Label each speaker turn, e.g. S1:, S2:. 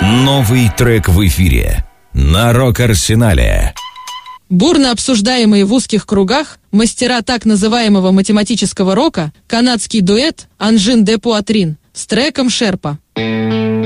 S1: Новый трек в эфире на Рок-Арсенале.
S2: Бурно обсуждаемые в узких кругах мастера так называемого математического рока, канадский дуэт Анжин де Пуатрин с треком «Шерпа».